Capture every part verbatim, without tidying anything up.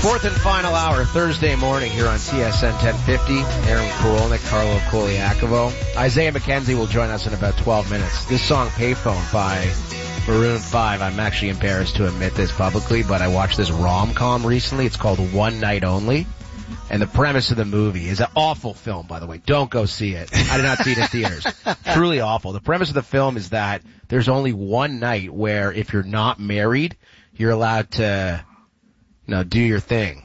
Fourth and final hour, Thursday morning here on T S N ten fifty. Aaron Korolnik, Carlo Koliakovo. Isaiah McKenzie will join us in about twelve minutes. This song, Payphone, by Maroon five. I'm actually embarrassed to admit this publicly, but I watched this rom-com recently. It's called One Night Only. And the premise of the movie is an awful film, by the way. Don't go see it. I did not see it in theaters. Truly awful. The premise of the film is that there's only one night where if you're not married, you're allowed to, you know, do your thing.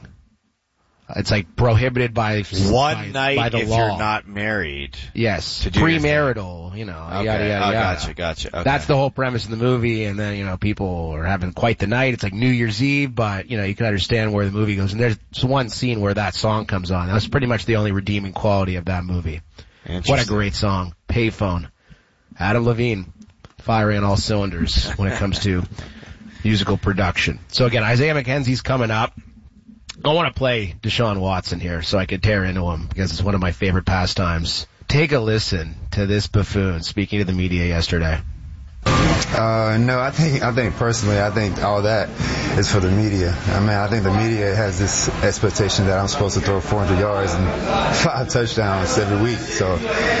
It's like prohibited by one by, night by the if law. You're not married. Yes, to do premarital, you know, okay. yada yada oh, yada. Gotcha, gotcha. Okay. That's the whole premise of the movie, and then you know people are having quite the night. It's like New Year's Eve, but you know you can understand where the movie goes. And there's one scene where that song comes on. That's pretty much the only redeeming quality of that movie. What a great song, Payphone. Adam Levine firing on all cylinders when it comes to musical production. So again, Isaiah McKenzie's coming up. I want to play Deshaun Watson here so I could tear into him because it's one of my favorite pastimes. Take a listen to this buffoon speaking to the media yesterday. Uh, no, I think, I think personally, I think all that is for the media. I mean, I think the media has this expectation that I'm supposed to throw four hundred yards and five touchdowns every week. So,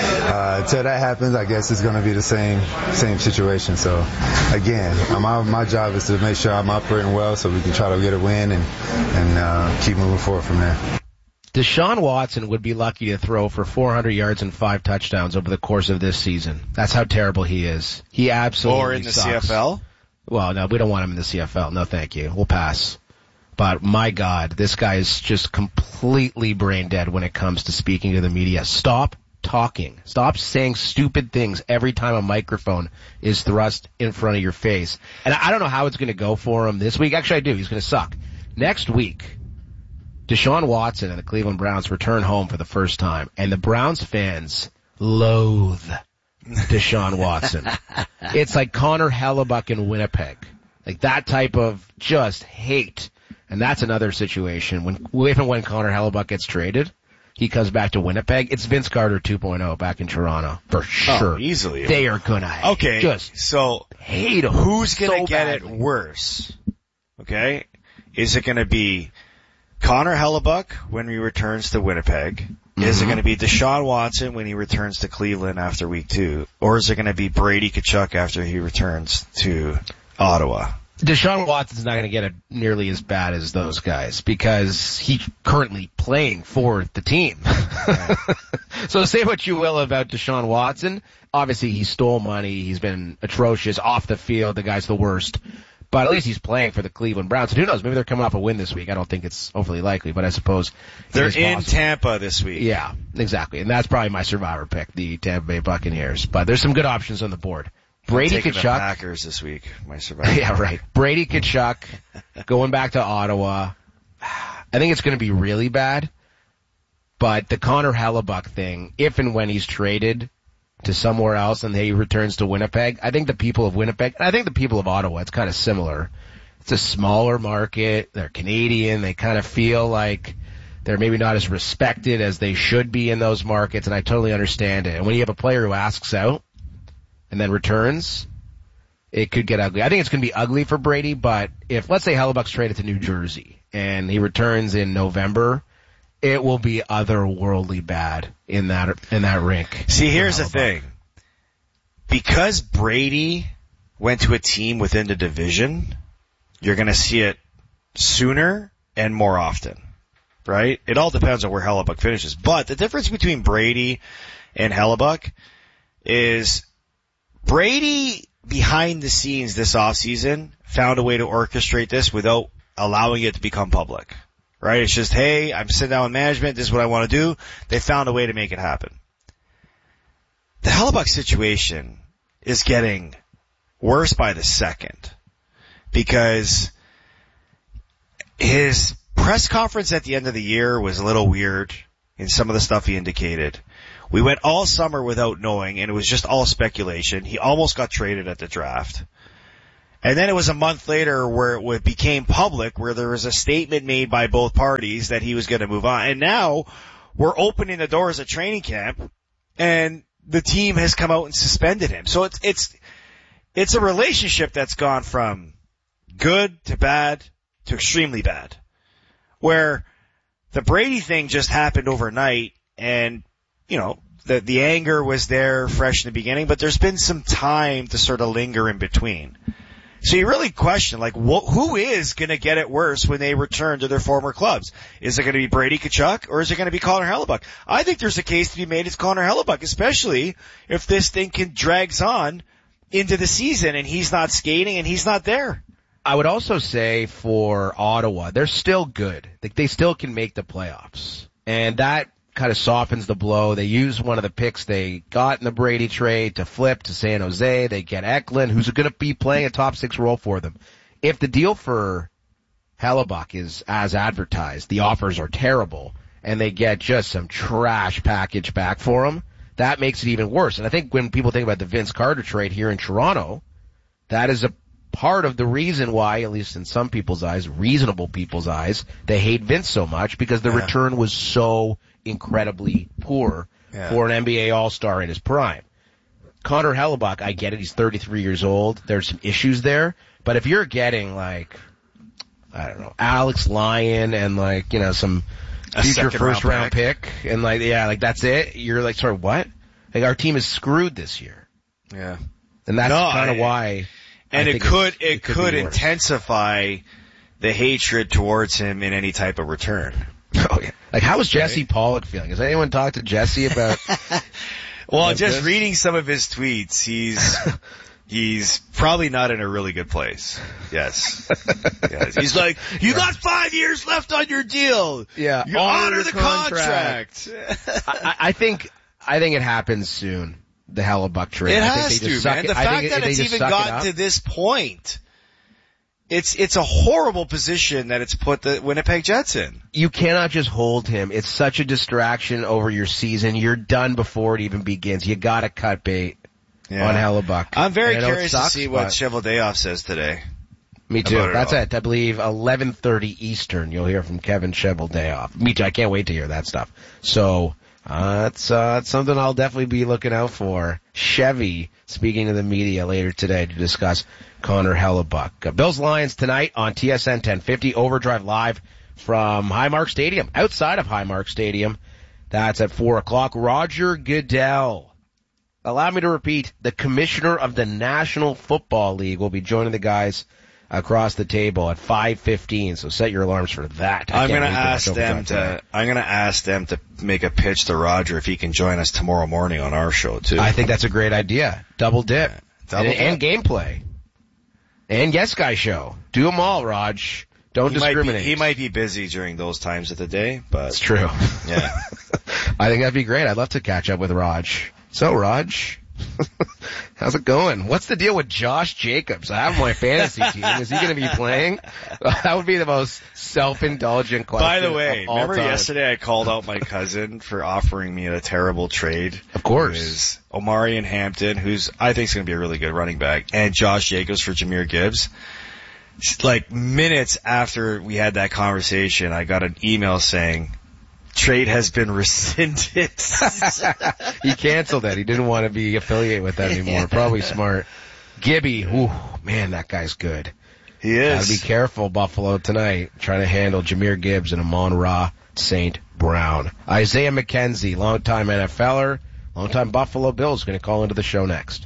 uh, until that happens, I guess it's going to be the same, same situation. So, again, my, my job is to make sure I'm operating well so we can try to get a win and, and, uh, keep moving forward from there. Deshaun Watson would be lucky to throw for four hundred yards and five touchdowns over the course of this season. That's how terrible he is. He absolutely Or in the sucks. C F L? Well, no, we don't want him in the C F L. No, thank you. We'll pass. But my God, this guy is just completely brain dead when it comes to speaking to the media. Stop talking. Stop saying stupid things every time a microphone is thrust in front of your face. And I don't know how it's going to go for him this week. Actually, I do. He's going to suck. Next week, Deshaun Watson and the Cleveland Browns return home for the first time, and the Browns fans loathe Deshaun Watson. It's like Connor Hellebuck in Winnipeg. Like that type of just hate. And that's another situation. When, if and when Connor Hellebuck gets traded, he comes back to Winnipeg. It's Vince Carter two point oh back in Toronto. For sure. Oh, easily. They are gonna okay, just so hate him. Who's gonna so get badly. it worse? Okay? Is it gonna be Connor Hellebuck when he returns to Winnipeg? Mm-hmm. Is it going to be Deshaun Watson when he returns to Cleveland after week two? Or is it going to be Brady Tkachuk after he returns to Ottawa? Deshaun Watson's not going to get it nearly as bad as those guys because he's currently playing for the team. Right. So say what you will about Deshaun Watson. Obviously, he stole money. He's been atrocious off the field. The guy's the worst. But at least he's playing for the Cleveland Browns. So who knows? Maybe they're coming off a win this week. I don't think it's overly likely, but I suppose they're in Tampa this week. Yeah, exactly. And that's probably my survivor pick, the Tampa Bay Buccaneers. But there's some good options on the board. Brady I'm taking Tkachuk. The Packers this week, my survivor. Yeah, right. Brady Tkachuk going back to Ottawa. I think it's going to be really bad. But the Connor Hellebuck thing, if and when he's traded to somewhere else and he returns to Winnipeg, I think the people of Winnipeg, and I think the people of Ottawa, it's kind of similar. It's a smaller market. They're Canadian. They kind of feel like they're maybe not as respected as they should be in those markets, and I totally understand it. And when you have a player who asks out and then returns, it could get ugly. I think it's going to be ugly for Brady, but if, let's say Hellebuck's traded to New Jersey and he returns in November, it will be otherworldly bad in that in that rink. See, here's the thing. Because Brady went to a team within the division, you're going to see it sooner and more often, right? It all depends on where Hellebuck finishes. But the difference between Brady and Hellebuck is Brady, behind the scenes this offseason, found a way to orchestrate this without allowing it to become public. Right? It's just, hey, I'm sitting down with management. This is what I want to do. They found a way to make it happen. The Hellebuck situation is getting worse by the second because his press conference at the end of the year was a little weird in some of the stuff he indicated. We went all summer without knowing, and it was just all speculation. He almost got traded at the draft. And then it was a month later where it became public, where there was a statement made by both parties that he was going to move on. And now we're opening the doors at training camp, and the team has come out and suspended him. So it's it's it's a relationship that's gone from good to bad to extremely bad Where the Brady thing just happened overnight, and, you know, the the anger was there fresh in the beginning, but there's been some time to sort of linger in between. So you really question, like, wh- who is going to get it worse when they return to their former clubs? Is it going to be Brady Tkachuk, or is it going to be Connor Hellebuyck? I think there's a case to be made as Connor Hellebuyck, especially if this thing can drags on into the season and he's not skating and he's not there. I would also say for Ottawa, they're still good. Like, they still can make the playoffs. And that kind of softens the blow. They use one of the picks they got in the Brady trade to flip to San Jose. They get Eklund, who's going to be playing a top six role for them. If the deal for Hellebuyck is as advertised, the offers are terrible, and they get just some trash package back for him, that makes it even worse. And I think when people think about the Vince Carter trade here in Toronto, that is a part of the reason why, at least in some people's eyes, reasonable people's eyes, they hate Vince so much, because the yeah. return was so incredibly poor yeah. for an N B A All-Star in his prime. Connor Hellebuyck, I get it, he's thirty-three years old. There's some issues there. But if you're getting, like, I don't know, Alex Lyon and, like, you know, some a future first round, round pick. pick, and, like, yeah, like, that's it, you're like, sorry, what? Like, our team is screwed this year. Yeah. And that's no, kind of why... And I it could, it, it could, could be worse. intensify the hatred towards him in any type of return. Oh yeah. Like, how is Jesse right? Pollock feeling? Has anyone talked to Jesse about? well, about just this? reading some of his tweets, he's he's probably not in a really good place. Yes. yes. He's like, you got five years left on your deal. Yeah. You honor, honor the contract. contract. I, I think I think it happens soon. The Hellebuyck trade. It I has think they just to, suck man. It. The fact think that it, it's even gotten to this point, it's it's a horrible position that it's put the Winnipeg Jets in. You cannot just hold him. It's such a distraction over your season. You're done before it even begins. You got to cut bait yeah. on Hellebuyck. I'm very and curious sucks, to see what Cheveldayoff says today. Me too. It That's all. it. I believe eleven thirty Eastern. You'll hear from Kevin Cheveldayoff. Me too. I can't wait to hear that stuff. So. Uh, it's, uh, it's something I'll definitely be looking out for. Chevy speaking to the media later today to discuss Connor Hellebuyck. Uh, Bills Lions tonight on T S N ten fifty, Overdrive Live from Highmark Stadium, outside of Highmark Stadium. That's at four o'clock. Roger Goodell, allow me to repeat, the commissioner of the National Football League, will be joining the guys across the table at five fifteen, so set your alarms for that. I I'm going to ask them to, I'm going to ask them to make a pitch to Roger if he can join us tomorrow morning on our show too. I think that's a great idea. Double dip. Yeah, double and, dip. And gameplay. And Yes Guy show. Do them all, Raj. Don't he discriminate. Might be, he might be busy during those times of the day, but. It's true. Yeah. I think that'd be great. I'd love to catch up with Raj. So, Raj. How's it going? What's the deal with Josh Jacobs? I have my fantasy team. Is he going to be playing? That would be the most self-indulgent question. By the way, of all remember time. yesterday I called out my cousin for offering me a terrible trade? Of course. It was Omari and Hampton, who's I think is going to be a really good running back, and Josh Jacobs for Jahmyr Gibbs. Like minutes after we had that conversation, I got an email saying, trade has been rescinded. He canceled it. He didn't want to be affiliated with that anymore. Probably smart. Gibby, ooh, man, that guy's good. He is. Gotta be careful, Buffalo, tonight, trying to handle Jahmyr Gibbs and Amon-Ra Saint Brown. Isaiah McKenzie, longtime NFLer, longtime Buffalo Bills, going to call into the show next.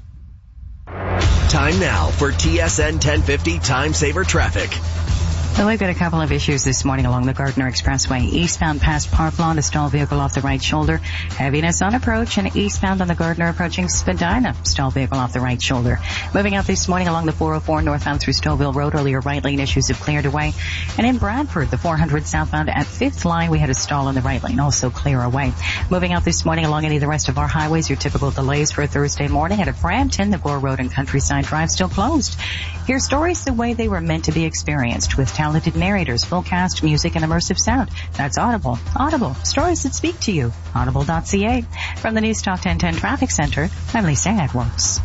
Time now for T S N ten fifty Time Saver Traffic. Well, we've got a couple of issues this morning along the Gardner Expressway. Eastbound past Park Lawn, a stalled vehicle off the right shoulder. Heaviness on approach, and eastbound on the Gardner approaching Spadina, stalled vehicle off the right shoulder. Moving out this morning along the four oh four northbound through Stouffville Road, earlier right lane issues have cleared away. And in Bradford, the four hundred southbound at fifth line, we had a stall in the right lane, also clear away. Moving out this morning along any of the rest of our highways, your typical delays for a Thursday morning. At Brampton, the Gore Road and Countryside Drive still closed. Hear stories the way they were meant to be experienced with talented narrators, full cast, music, and immersive sound. That's Audible. Audible. Stories that speak to you. Audible dot c a. From the News Talk ten ten Traffic Center, I'm Lisa Edwards.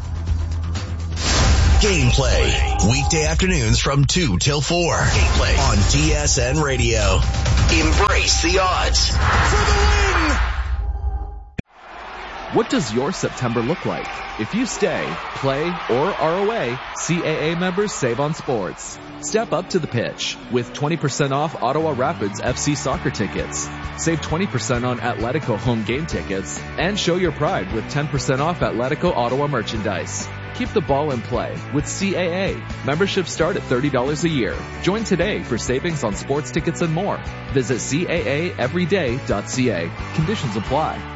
Gameplay. Weekday afternoons from two till four. Gameplay on T S N Radio. Embrace the odds. For the win! What does your September look like? If you stay, play, or are away, C A A members save on sports. Step up to the pitch with twenty percent off Ottawa Rapids F C soccer tickets. Save twenty percent on Atletico home game tickets and show your pride with ten percent off Atletico Ottawa merchandise. Keep the ball in play with C A A. Memberships start at thirty dollars a year. Join today for savings on sports tickets and more. Visit C A A everyday dot C A. Conditions apply.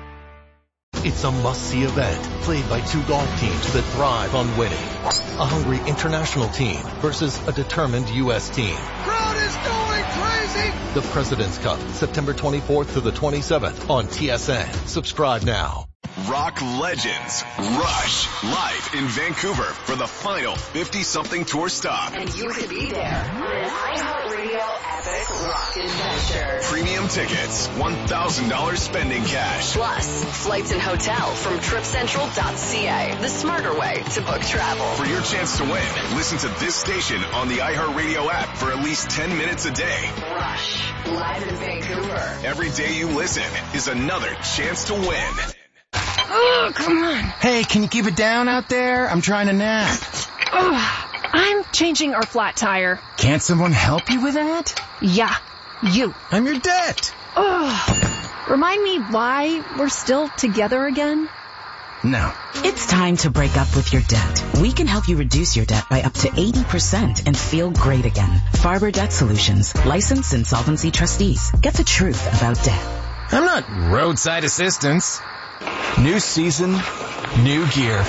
It's a must-see event played by two golf teams that thrive on winning. A hungry international team versus a determined U S team. Crowd is going crazy! The President's Cup, September twenty-fourth to the twenty-seventh on T S N. Subscribe now. Rock Legends Rush live in Vancouver for the final fifty-something tour stop. And you could be there on an iHeartRadio epic rock adventure. Premium tickets, one thousand dollars spending cash. Plus, flights and hotel from trip central dot C A, the smarter way to book travel. For your chance to win, listen to this station on the iHeartRadio app for at least ten minutes a day. Rush, live in Vancouver. Every day you listen is another chance to win. Oh, come on. Hey, can you keep it down out there? I'm trying to nap. Oh, I'm changing our flat tire. Can't someone help you with that? Yeah, you. I'm your debt. Oh, remind me why we're still together again? No. It's time to break up with your debt. We can help you reduce your debt by up to eighty percent and feel great again. Farber Debt Solutions, licensed insolvency trustees. Get the truth about debt. I'm not roadside assistance. New season, new gear.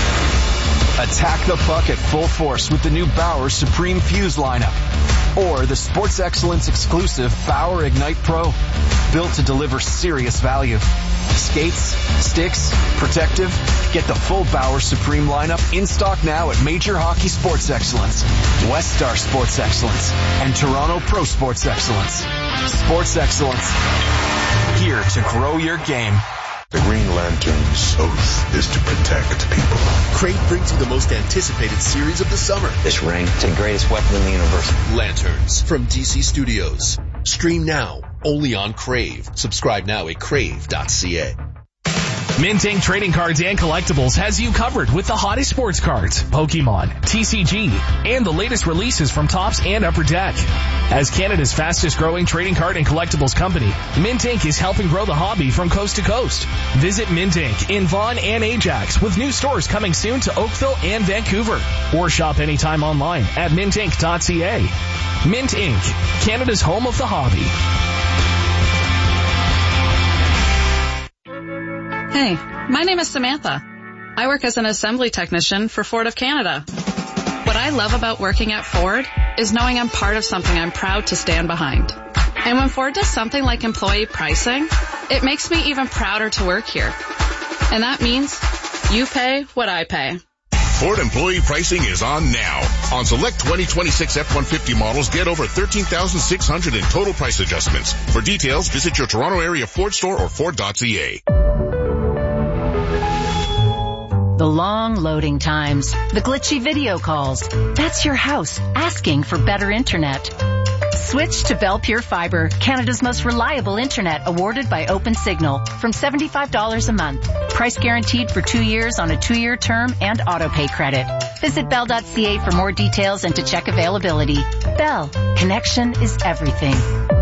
Attack the puck at full force with the new Bauer Supreme Fuse lineup. Or the Sports Excellence exclusive Bauer Ignite Pro. Built to deliver serious value. Skates, sticks, protective. Get the full Bauer Supreme lineup in stock now at Major Hockey Sports Excellence, West Star Sports Excellence, and Toronto Pro Sports Excellence. Sports Excellence. Here to grow your game. The Green Lantern's oath is to protect people. Crave brings you the most anticipated series of the summer. This ring is the greatest weapon in the universe. Lanterns from D C Studios. Stream now, only on Crave. Subscribe now at crave dot C A. Mint Ink Trading Cards and Collectibles has you covered with the hottest sports cards, Pokemon, T C G, and the latest releases from Topps and Upper Deck. As Canada's fastest growing trading card and collectibles company, Mint Ink is helping grow the hobby from coast to coast. Visit Mint Ink in Vaughan and Ajax with new stores coming soon to Oakville and Vancouver. Or shop anytime online at mint ink dot C A. Mint Ink, Canada's home of the hobby. Hey, my name is Samantha. I work as an assembly technician for Ford of Canada. What I love about working at Ford is knowing I'm part of something I'm proud to stand behind. And when Ford does something like employee pricing, it makes me even prouder to work here. And that means you pay what I pay. Ford employee pricing is on now. On select twenty twenty-six F one fifty models, get over thirteen thousand six hundred in total price adjustments. For details, visit your Toronto area Ford store or Ford dot C A. The long loading times, the glitchy video calls. That's your house asking for better internet. Switch to Bell Pure Fiber, Canada's most reliable internet, awarded by OpenSignal, from seventy-five dollars a month. Price guaranteed for two years on a two-year term and auto-pay credit. Visit bell dot C A for more details and to check availability. Bell, connection is everything.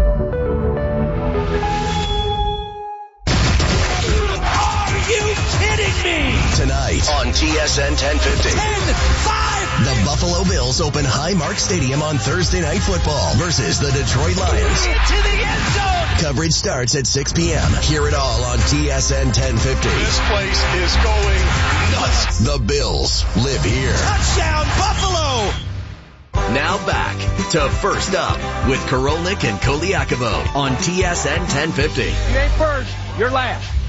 Tonight on T S N ten fifty. ten five The Buffalo Bills open Highmark Stadium on Thursday Night Football versus the Detroit Lions. Into the end zone. Coverage starts at six p.m. Hear it all on T S N ten fifty. This place is going nuts. The Bills live here. Touchdown, Buffalo! Now back to First Up with Korolnik and Koliakovo on T S N ten fifty. You ain't first, you're last.